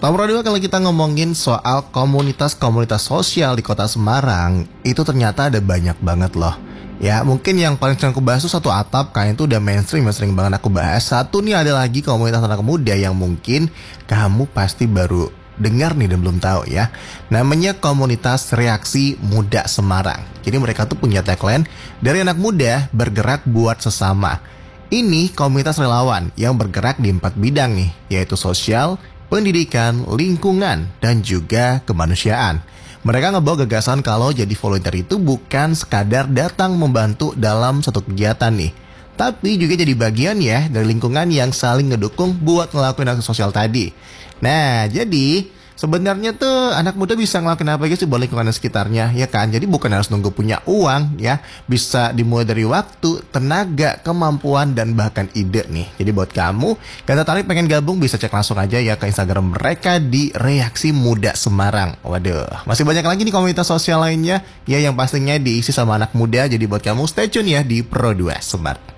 Nomor 2, kalau kita ngomongin soal komunitas-komunitas sosial di kota Semarang, itu ternyata ada banyak banget loh. Ya, mungkin yang paling sering aku bahas itu satu atap, kayaknya itu udah mainstream, yang sering banget aku bahas. Satu nih, ada lagi komunitas anak muda yang mungkin kamu pasti baru dengar nih dan belum tahu ya. Namanya komunitas Reaksi Muda Semarang. Jadi mereka tuh punya tagline, dari anak muda bergerak buat sesama. Ini komunitas relawan yang bergerak di 4 bidang nih, yaitu sosial, pendidikan, lingkungan, dan juga kemanusiaan. Mereka ngebawa gagasan kalau jadi volunteer itu bukan sekadar datang membantu dalam satu kegiatan nih, tapi juga jadi bagian ya dari lingkungan yang saling ngedukung buat ngelakuin aksi sosial tadi. Nah, jadi sebenarnya tuh anak muda bisa ngelakuin apa aja sih buat lingkungan sekitarnya, ya kan? Jadi bukan harus nunggu punya uang ya, bisa dimulai dari waktu, tenaga, kemampuan, dan bahkan ide nih. Jadi buat kamu yang tertarik pengen gabung, bisa cek langsung aja ya ke Instagram mereka di Reaksi Muda Semarang. Waduh, masih banyak lagi nih komunitas sosial lainnya ya yang pastinya diisi sama anak muda. Jadi buat kamu stay tune ya di Pro 2 Smart.